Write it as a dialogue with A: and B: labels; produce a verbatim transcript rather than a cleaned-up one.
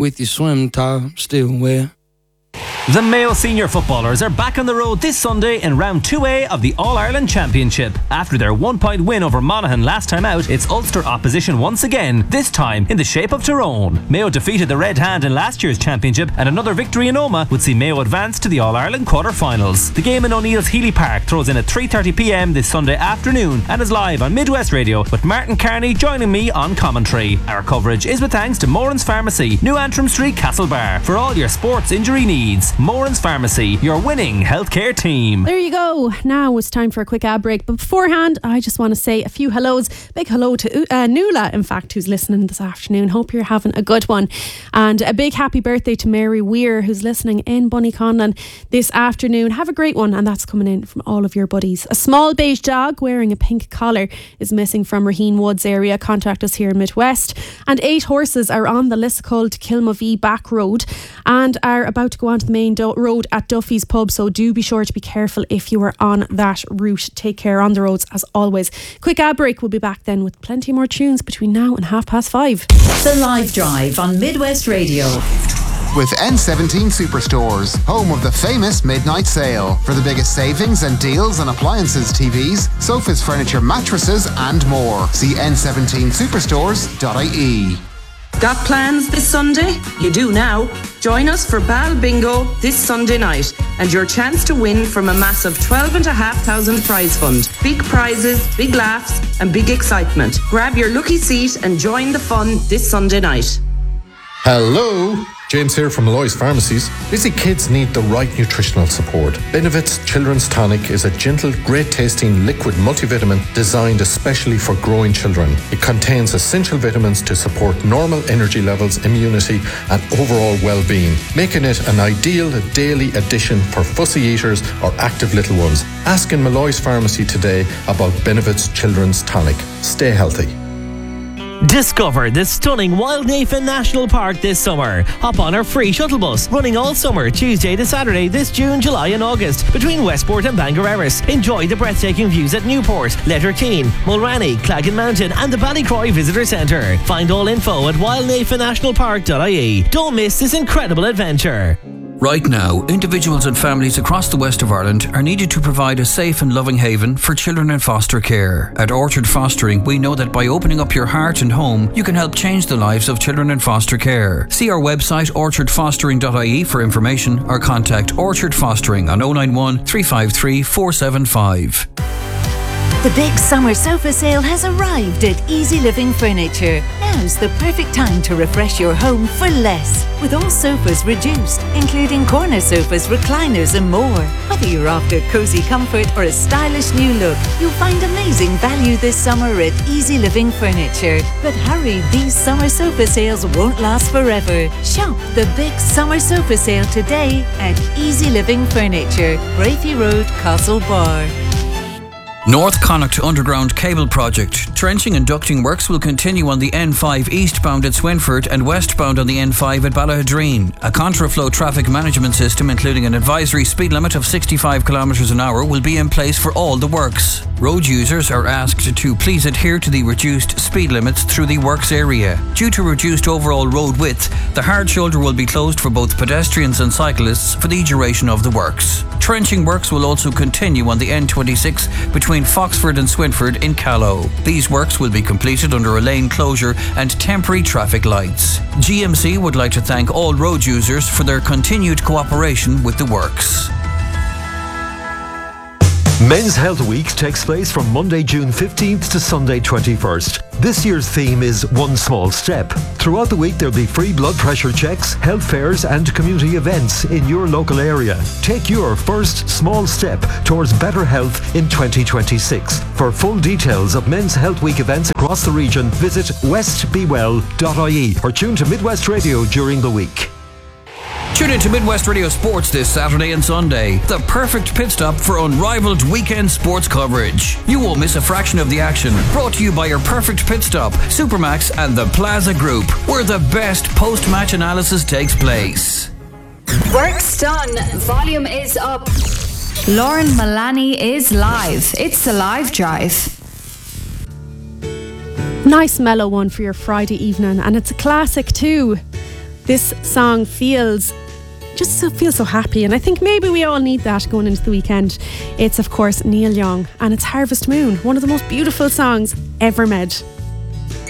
A: with your swim top still wet.
B: The Mayo senior footballers are back on the road this Sunday in round two A of the All-Ireland Championship. After their one-point win over Monaghan last time out, it's Ulster opposition once again, this time in the shape of Tyrone. Mayo defeated the Red Hand in last year's championship, and another victory in Omagh would see Mayo advance to the All-Ireland quarter-finals. The game in O'Neill's Healy Park throws in at three thirty p m this Sunday afternoon and is live on Midwest Radio, with Martin Carney joining me on commentary. Our coverage is with thanks to Moran's Pharmacy, New Antrim Street, Castlebar, for all your sports injury needs. Moran's Pharmacy, your winning healthcare team.
C: There you go. Now it's time for a quick ad break. But beforehand, I just want to say a few hellos. Big hello to uh, Nuala, in fact, who's listening this afternoon. Hope you're having a good one. And a big happy birthday to Mary Weir, who's listening in Bunnyconlon this afternoon. Have a great one. And that's coming in from all of your buddies. A small beige dog wearing a pink collar is missing from Raheen Woods area. Contact us here in Midwest. And eight horses are on the Liscol to Kilmovee back road and are about to go onto the main do- road at Duffy's Pub, so do be sure to be careful if you are on that route. Take care on the roads as always. Quick ad break. We'll be back then with plenty more tunes between now and half past five.
D: The Live Drive on Midwest Radio.
E: With N seventeen Superstores, home of the famous midnight sale. For the biggest savings and deals on appliances, T Vs, sofas, furniture, mattresses and more. See n seventeen superstores dot I E.
F: Got plans this Sunday? You do now. Join us for Bal Bingo this Sunday night and your chance to win from a massive twelve and a half thousand prize fund. Big prizes, big laughs and big excitement. Grab your lucky seat and join the fun this Sunday night.
G: Hello, James here from Malloy's Pharmacies. Busy kids need the right nutritional support. Benevit's Children's Tonic is a gentle, great-tasting liquid multivitamin designed especially for growing children. It contains essential vitamins to support normal energy levels, immunity, and overall well-being, making it an ideal daily addition for fussy eaters or active little ones. Ask in Malloy's Pharmacy today about Benevit's Children's Tonic. Stay healthy.
B: Discover the stunning Wildnafen National Park this summer. Hop on our free shuttle bus, running all summer, Tuesday to Saturday this June, July and August, between Westport and Bangor Erris. Enjoy the breathtaking views at Newport, Letterkeene, Mulranny, Claggan Mountain and the Ballycroy Visitor Centre. Find all info at wildnafen national park dot I E. Don't miss this incredible adventure.
H: Right now, individuals and families across the west of Ireland are needed to provide a safe and loving haven for children in foster care. At Orchard Fostering, we know that by opening up your heart and home, you can help change the lives of children in foster care. See our website orchard fostering dot I E for information or contact Orchard Fostering on oh nine one, three five three, four seven five.
D: The big summer sofa sale has arrived at Easy Living Furniture. Now's the perfect time to refresh your home for less. With all sofas reduced, including corner sofas, recliners and more. Whether you're after cosy comfort or a stylish new look, you'll find amazing value this summer at Easy Living Furniture. But hurry, these summer sofa sales won't last forever. Shop the big summer sofa sale today at Easy Living Furniture, Brafey Road, Castlebar.
H: North Connacht Underground Cable Project. Trenching and ducting works will continue on the N five eastbound at Swinford and westbound on the N five at Ballahadreen. A contraflow traffic management system, including an advisory speed limit of sixty-five kilometres an hour, will be in place for all the works. Road users are asked to please adhere to the reduced speed limits through the works area. Due to reduced overall road width, the hard shoulder will be closed for both pedestrians and cyclists for the duration of the works. Trenching works will also continue on the N twenty-six between Foxford and Swinford in Callow. These works will be completed under a lane closure and temporary traffic lights. G M C would like to thank all road users for their continued cooperation with the works.
I: Men's Health Week takes place from Monday, June fifteenth to Sunday, twenty-first. This year's theme is One Small Step. Throughout the week, there'll be free blood pressure checks, health fairs and community events in your local area. Take your first small step towards better health in twenty twenty-six. For full details of Men's Health Week events across the region, visit west be well dot I E or tune to Midwest Radio during the week.
H: Tune in to Midwest Radio Sports this Saturday and Sunday. The perfect pit stop for unrivaled weekend sports coverage. You won't miss a fraction of the action. Brought to you by your perfect pit stop, Supermax and the Plaza Group, where the best post-match analysis takes place.
J: Work's done. Volume is up. Lauren Malani is live. It's the Live Drive.
C: Nice mellow one for your Friday evening, and it's a classic too. This song feels just so, feels so happy, and I think maybe we all need that going into the weekend. It's of course Neil Young, and it's Harvest Moon, one of the most beautiful songs ever made.